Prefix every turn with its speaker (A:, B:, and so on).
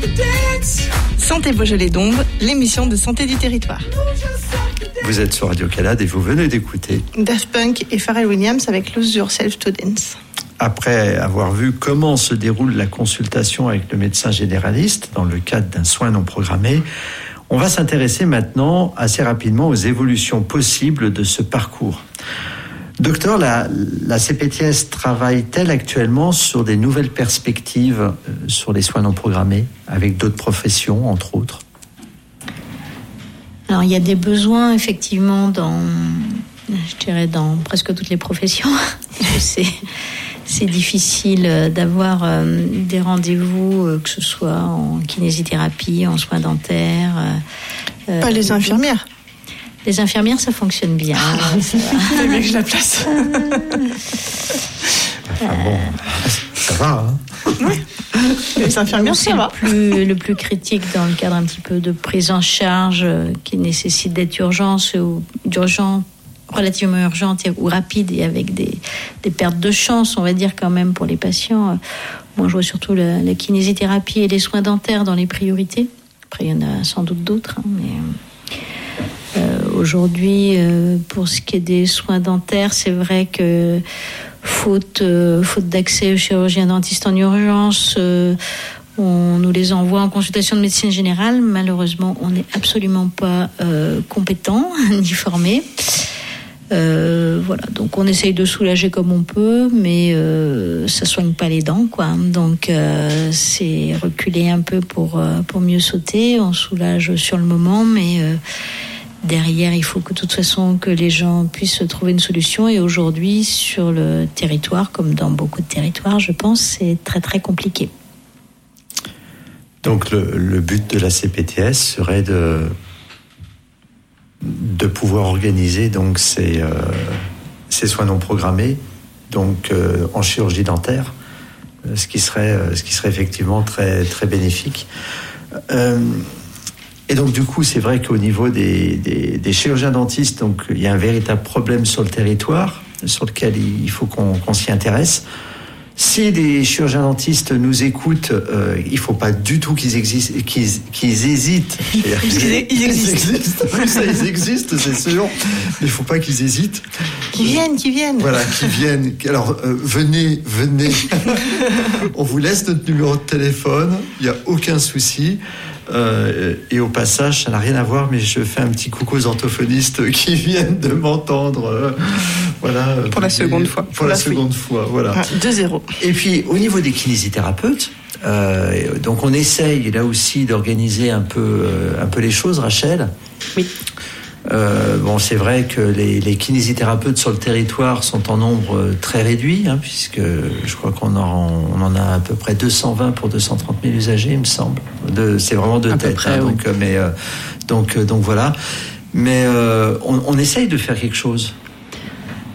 A: Santé Beaujolais-Dombes, l'émission de santé du territoire.
B: Vous êtes sur Radio Calade et vous venez d'écouter
A: Daft Punk et Pharrell Williams avec Lose Yourself to Dance.
B: Après avoir vu comment se déroule la consultation avec le médecin généraliste dans le cadre d'un soin non programmé, on va s'intéresser maintenant assez rapidement aux évolutions possibles de ce parcours. Docteur, la CPTS travaille-t-elle actuellement sur des nouvelles perspectives sur les soins non programmés avec d'autres professions, entre autres ?
C: Alors, il y a des besoins, effectivement, dans presque toutes les professions. C'est difficile d'avoir des rendez-vous, que ce soit en kinésithérapie, en soins dentaires.
A: Pas les infirmières.
C: Les infirmières, ça fonctionne bien.
A: C'est bien que je la place.
B: Ça va, hein. Oui.
A: Les infirmières, ça va.
C: Le plus critique dans le cadre un petit peu de prise en charge qui nécessite d'être relativement urgente ou rapide et avec des pertes de chance, on va dire quand même pour les patients. Moi, je vois surtout la kinésithérapie et les soins dentaires dans les priorités. Après, il y en a sans doute d'autres, hein, mais... Aujourd'hui, pour ce qui est des soins dentaires, c'est vrai que faute d'accès aux chirurgiens dentistes en urgence, on nous les envoie en consultation de médecine générale. Malheureusement, on n'est absolument pas compétent ni formé. Voilà, donc on essaye de soulager comme on peut, mais ça soigne pas les dents, quoi. Donc c'est reculer un peu pour mieux sauter. On soulage sur le moment, mais derrière, il faut que de toute façon que les gens puissent trouver une solution. Et aujourd'hui, sur le territoire, comme dans beaucoup de territoires, je pense, c'est très très compliqué.
B: Donc le but de la CPTS serait de pouvoir organiser donc ces soins non programmés, donc en chirurgie dentaire, ce qui serait effectivement très très bénéfique. Et donc du coup, c'est vrai qu'au niveau des chirurgiens dentistes, donc il y a un véritable problème sur le territoire, sur lequel il faut qu'on s'y intéresse. Si les chirurgiens dentistes nous écoutent, il ne faut pas du tout qu'ils hésitent.
A: Ils existent.
B: Ça, ils existent, c'est sûr. Mais il ne faut pas qu'ils hésitent.
A: Qu'ils viennent.
B: Voilà, qu'ils viennent. Alors, venez. On vous laisse notre numéro de téléphone. Il n'y a aucun souci. Et au passage, ça n'a rien à voir, mais je fais un petit coucou aux orthophonistes qui viennent de m'entendre. Voilà.
A: Pour la seconde fois.
B: Pour la seconde fois, voilà.
A: 2-0.
B: Et puis, au niveau des kinésithérapeutes, donc on essaye là aussi d'organiser un peu les choses, Rachel.
A: Oui.
B: Bon, c'est vrai que les kinésithérapeutes sur le territoire sont en nombre très réduit, hein, puisque je crois qu'on en a à peu près 220 pour 230 000 usagers, il me semble. C'est vraiment de tête. Près, hein, oui. Donc voilà. Mais on essaye de faire quelque chose.